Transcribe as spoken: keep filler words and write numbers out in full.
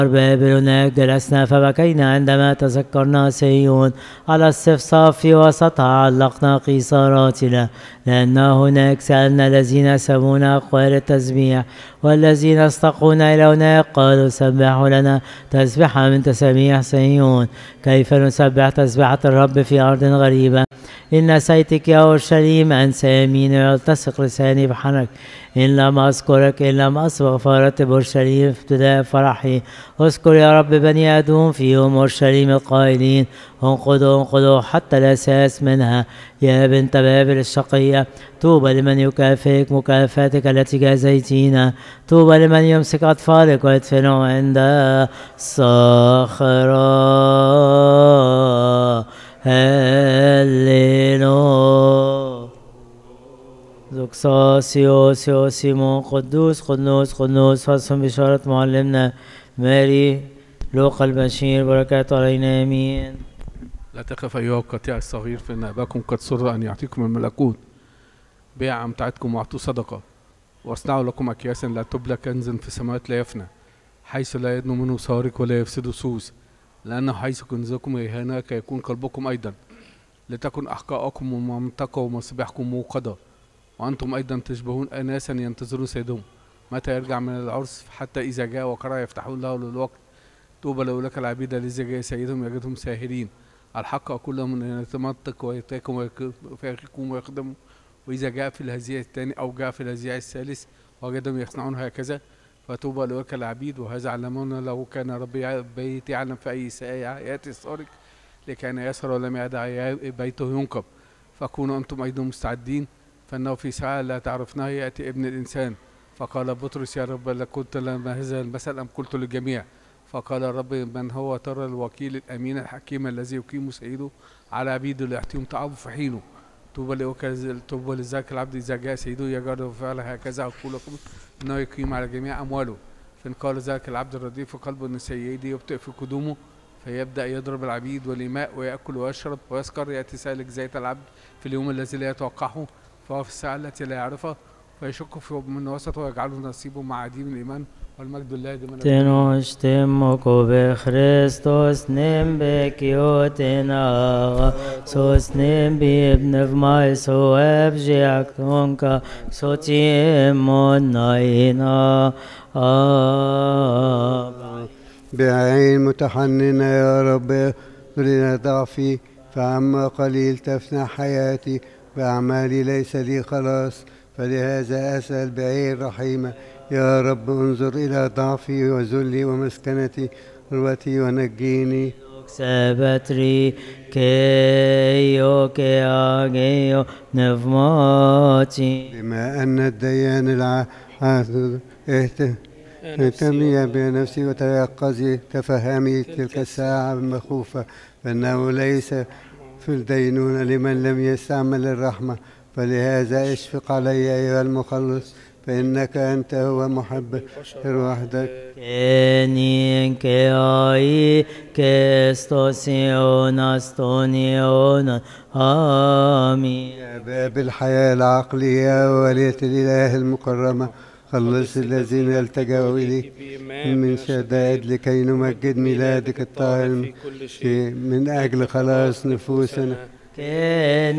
بابل هناك جلسنا فبكينا عندما تذكرنا سيون، على الصفصاف في وسطها علقنا قيصاراتنا، لأن هناك سألنا الذين سمون أقوال التسبيح، والذين استقونا إلى هناك قالوا سبحوا لنا تسبحة من تسبيح سيون. كيف نسبح تسبحة الرب في أرض غريبة؟ إن نسيتك يا أورشليم أنسى يميني ويلتصق لساني بحنك. إن لم أذكرك إن لم أصبغ فرتب أورشليم في ابتداء فرحي. اذكر يا رب بني أدوم في يوم أورشليم القائلين انقضوا انقضوا حتى الأساس منها يا بنت بابل الشقية. طوبى لمن يكافئك مكافاتك التي جازيتينا. طوبى لمن يمسك أطفالك ويدفنهم عند الصخرة. هللويا. زوكساسيوس يوسيمون قدوس قدوس قدوس. فصل بشارة معلمنا ماري لوقا البشير، بركاته علينا امين. لا تخف ايها القطيع الصغير فان اباكم قد سر ان يعطيكم الملكوت. بيع امتعتكم واعطوا صدقه، واصنعوا لكم اكياسا لا تبلى كنزا في السماوات لا يفنى، حيث لا يدنو منه سارق ولا يفسد سوس، لانه حيث كنزكم هناك يكون قلبكم ايضا. لتكن احقاءكم ومنطقه ومصباحكم موقده، وانتم ايضا تشبهون اناسا ينتظرون سيدهم متى يرجع من العرس، حتى اذا جاء وقرأ يفتحون له للوقت. طوبى لأولئك العبيد الذين جاء سيدهم يجدهم ساهرين. الحق أقول لهم أن يتمنطق ويتاكم ويفاخكم ويخدموا، وإذا جاء في الهزيع الثاني أو جاء في الهزيع الثالث وجدهم يصنعون هكذا. فطوبى لأولئك العبيد. وهذا علمونا لو كان ربي بيت يعلم في أي ساعة يأتي السارق لكان يسهر ولم يدع بيته ينقب. فكونوا أنتم أيضا مستعدين، فإنه في ساعة لا تعرفنها يأتي ابن الإنسان. فقال بطرس يا رب لقلت لنا هذا المثل أم قلت للجميع؟ فقال الرب من هو ترى الوكيل الأمين الحكيم الذي يقيم سيده على عبيده ليعطيهم طعامه في حينه. طوبى طوبى لذاك العبد إذا جاء سيده يجعل فعل هكذا. أقول لكم إنه يقيم على جميع أمواله. فإن قال ذاك العبد الرديء في قلبه أن سيدي يبطئ في قدومه، فيبدأ يضرب العبيد والإماء ويأكل ويشرب ويسكر. يأتي سالك زيت العبد في اليوم الذي لا يتوقعه، فهو في الساعة التي لا يعرفها، فيشك في من وسطه ويجعله نصيبه مع عديم الإيمان. والمجد لله دائما. تنوشتمكو بخريستوس نم بكيوتنا سوس نم بابن فماي سو ابجيك تونكا سوتيمون ناينا بعين متحننة يا رب لنا ضعفي، فعما قليل تفنى حياتي، بأعمالي ليس لي خلاص، فلهذا أسأل بعين رحيمة يا رب انظر إلى ضعفي وذلي ومسكنتي قوتي ونجيني. سبتري كيو كياغيو نفماتي. بما أن الديان العادل اهتمي بنفسي وتيقظي، تفهمي تلك الساعة المخوفة، فإنه ليس في الدينونة لمن لم يستعمل الرحمة. فلهذا اشفق علي أيها المخلص، فإنك أنت هو محب وحدك. كنين كاي كستوسيون استونيون آمين. يا باب الحياة العقلية وولية الإله المكرمة، خلص الذين التجأوا إليك من شدائد لكي نمجد ميلادك الطاهر من أجل خلاص نفوسنا.